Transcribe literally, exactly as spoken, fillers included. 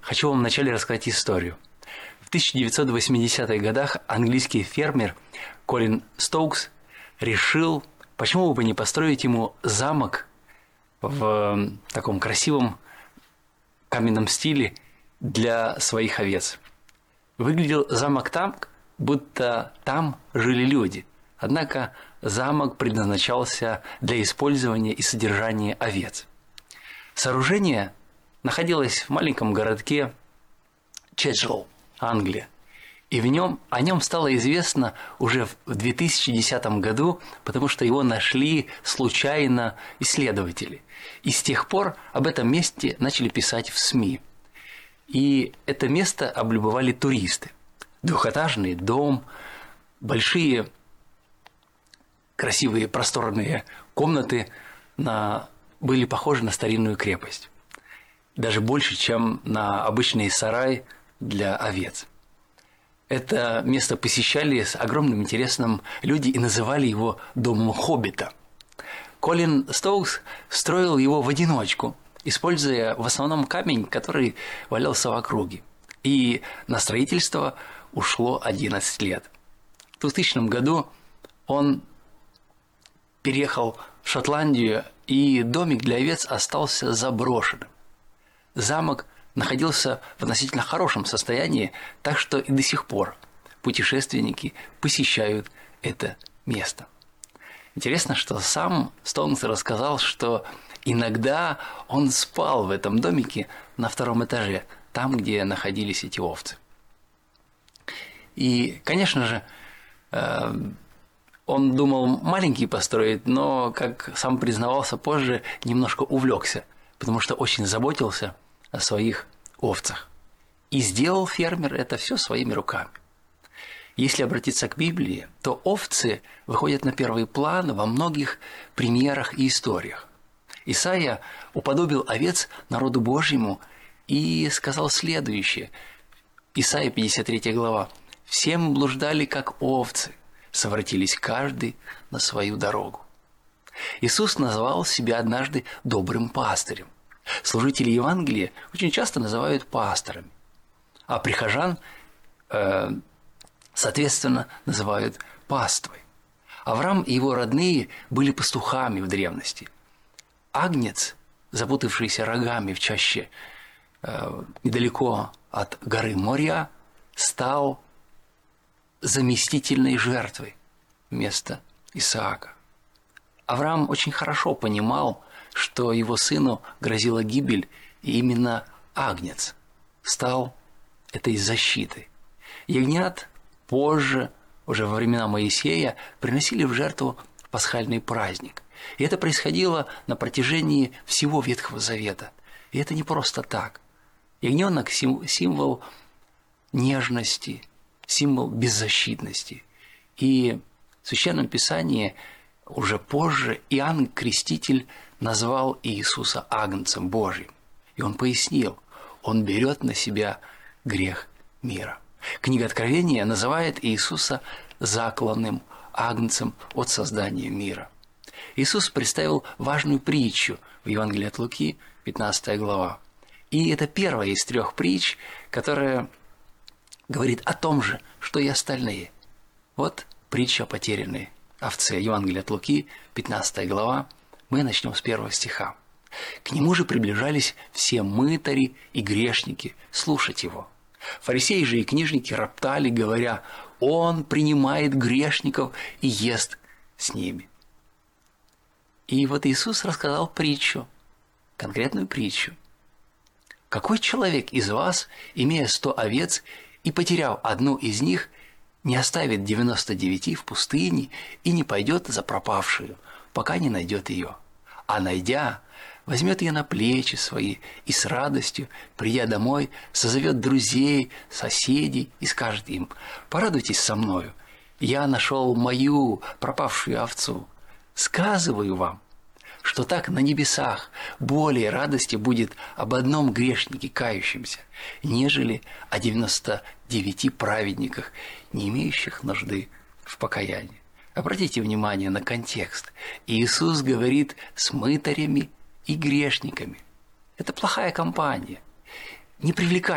Хочу вам вначале рассказать историю. В тысяча девятьсот восьмидесятых годах английский фермер Колин Стоукс решил, почему бы не построить ему замок в таком красивом каменном стиле для своих овец. Выглядел замок так, будто там жили люди. Однако замок предназначался для использования и содержания овец. Сооружение находилось в маленьком городке Чеджелл, Англия. И в нем, о нем стало известно уже в две тысячи десятом году, потому что его нашли случайно исследователи. И с тех пор об этом месте начали писать в СМИ. И это место облюбовали туристы. Двухэтажный дом, большие красивые просторные комнаты на, были похожи на старинную крепость. Даже больше, чем на обычный сарай для овец. Это место посещали с огромным интересом люди и называли его «домом хоббита». Колин Стоукс строил его в одиночку, используя в основном камень, который валялся в округе. И на строительство ушло одиннадцать лет. В двухтысячном году он переехал в Шотландию, и домик для овец остался заброшенным. Замок находился в относительно хорошем состоянии, так что и до сих пор путешественники посещают это место. Интересно, что сам Стоунс рассказал, что иногда он спал в этом домике на втором этаже, там, где находились эти овцы. И, конечно же, он думал маленький построить, но, как сам признавался позже, немножко увлекся, потому что очень заботился о своих овцах. И сделал фермер это все своими руками. Если обратиться к Библии, то овцы выходят на первый план во многих примерах и историях. Исаия уподобил овец народу Божьему и сказал следующее. Исаия пятьдесят третья глава. «Все мы блуждали, как овцы, совратились каждый на свою дорогу». Иисус назвал себя однажды добрым пастырем. Служители Евангелия очень часто называют пасторами, а прихожан, э, соответственно, называют паствой. Авраам и его родные были пастухами в древности. Агнец, запутавшийся рогами в чаще э, недалеко от горы Мория, стал заместительной жертвой вместо Исаака. Авраам очень хорошо понимал, что его сыну грозила гибель, и именно агнец стал этой защитой. Ягнят позже, уже во времена Моисея, приносили в жертву в пасхальный праздник. И это происходило на протяжении всего Ветхого Завета. И это не просто так. Ягненок – символ нежности, символ беззащитности. И в Священном Писании уже позже Иоанн Креститель назвал Иисуса Агнцем Божьим. И он пояснил, он берет на себя грех мира. Книга Откровения называет Иисуса закланным Агнцем от создания мира. Иисус представил важную притчу в Евангелии от Луки, пятнадцатая глава. И это первая из трех притч, которая говорит о том же, что и остальные. Вот притча о потерянной овце. Евангелие от Луки, пятнадцатая глава. Мы начнем с первого стиха. «К нему же приближались все мытари и грешники слушать его. Фарисеи же и книжники роптали, говоря: он принимает грешников и ест с ними». И вот Иисус рассказал притчу, конкретную притчу. «Какой человек из вас, имея сто овец и потеряв одну из них, не оставит девяносто девяти в пустыне и не пойдет за пропавшую, пока не найдет ее, а найдя, возьмет ее на плечи свои и с радостью, придя домой, созовет друзей, соседей и скажет им: порадуйтесь со мною, я нашел мою пропавшую овцу. Сказываю вам, что так на небесах более радости будет об одном грешнике кающемся, нежели о девяноста девяти праведниках, не имеющих нужды в покаянии». Обратите внимание на контекст. Иисус говорит с мытарями и грешниками. Это плохая компания. Не привлекайте